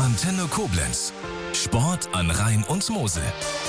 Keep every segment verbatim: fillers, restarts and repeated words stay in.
Antenne Koblenz. Sport an Rhein und Mosel.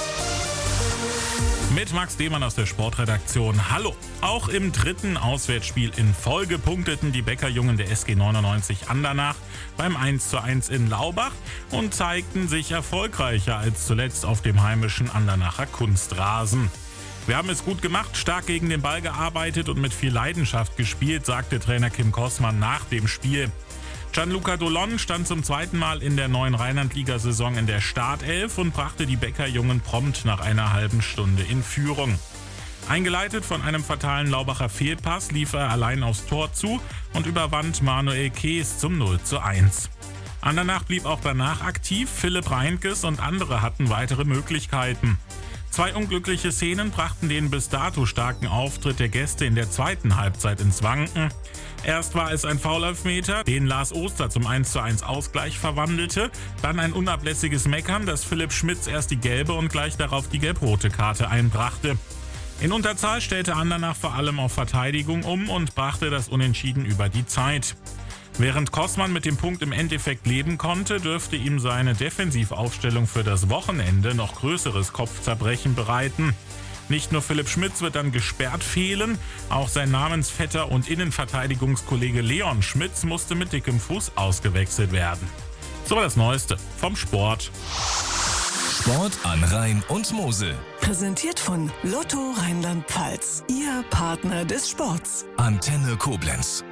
Mit Max Demann aus der Sportredaktion. Hallo! Auch im dritten Auswärtsspiel in Folge punkteten die Bäckerjungen der S G neunundneunzig Andernach beim eins zu eins in Laubach und zeigten sich erfolgreicher als zuletzt auf dem heimischen Andernacher Kunstrasen. Wir haben es gut gemacht, stark gegen den Ball gearbeitet und mit viel Leidenschaft gespielt, sagte Trainer Kim Kossmann nach dem Spiel. Gianluca Dolon stand zum zweiten Mal in der neuen Rheinland-Liga-Saison in der Startelf und brachte die Bäckerjungen prompt nach einer halben Stunde in Führung. Eingeleitet von einem fatalen Laubacher Fehlpass lief er allein aufs Tor zu und überwand Manuel Kees zum null zu eins. Andernach blieb auch danach aktiv, Philipp Reinkes und andere hatten weitere Möglichkeiten. Zwei unglückliche Szenen brachten den bis dato starken Auftritt der Gäste in der zweiten Halbzeit ins Wanken. Erst war es ein Foul-Elfmeter, den Lars Oster zum eins zu eins Ausgleich verwandelte, dann ein unablässiges Meckern, das Philipp Schmitz erst die gelbe und gleich darauf die gelb-rote Karte einbrachte. In Unterzahl stellte Andernach vor allem auf Verteidigung um und brachte das Unentschieden über die Zeit. Während Kossmann mit dem Punkt im Endeffekt leben konnte, dürfte ihm seine Defensivaufstellung für das Wochenende noch größeres Kopfzerbrechen bereiten. Nicht nur Philipp Schmitz wird dann gesperrt fehlen, auch sein Namensvetter und Innenverteidigungskollege Leon Schmitz musste mit dickem Fuß ausgewechselt werden. So war das Neueste vom Sport. Sport an Rhein und Mosel. Präsentiert von Lotto Rheinland-Pfalz, Ihr Partner des Sports. Antenne Koblenz.